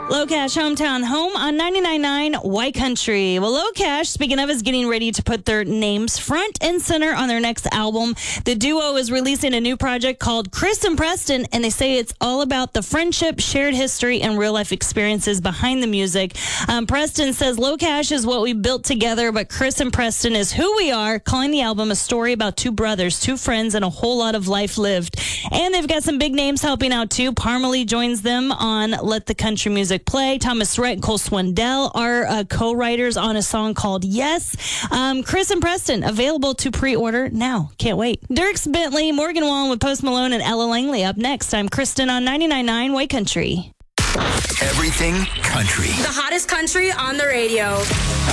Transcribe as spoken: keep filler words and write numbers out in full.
Low Cash Hometown Home on ninety-nine point nine White Country. Well, Low Cash, speaking of, is getting ready to put their names front and center on their next album. The duo is releasing a new project called Chris and Preston, and they say it's all about the friendship, shared history, and real-life experiences behind the music. Um, Preston says, Low Cash is what we built together, but Chris and Preston is who we are, calling the album a story about two brothers, two friends, and a whole lot of life lived. And they've got some big names helping out, too. Parmalee joins them on Let the Country Music Play. Thomas Rhett and Cole Swindell are uh, co-writers on a song called Yes. Um, Chris and Preston, available to pre-order now. Can't wait. Dierks Bentley, Morgan Wallen with Post Malone, and Ella Langley up next. I'm Kristen on ninety-nine point nine White Country. Everything country. The hottest country on the radio.